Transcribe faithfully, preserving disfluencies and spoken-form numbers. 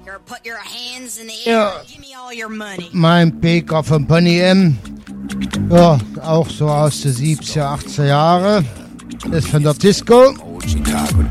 Put your hands in the air. Ja. Give me all your money. Mein Picker von Pony M. Ja, auch so aus den siebziger, achtziger Jahre. Ist von der Disco. Old Chicago